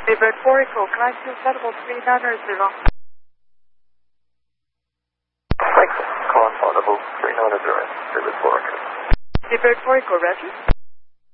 Daybird 4 Echo, can I see settable 3900? Thanks. Call on audible 3900. Daybird 4 Echo. Daybird 4 Echo, Roger.